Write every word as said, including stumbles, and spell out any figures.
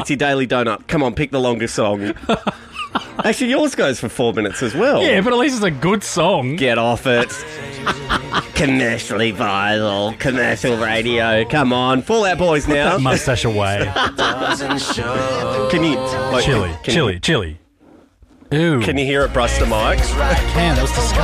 It's your Daily Donut. Come on, pick the longest song. Actually, yours goes for four minutes as well. Yeah, but at least it's a good song. Get off it. Commercially vital, commercial radio. Come on, Fallout Boys now. Mustache away. Can you... Like, Chili, can chili, you, chili. Ew. Can you hear it brush the mic? I can. That was disgusting.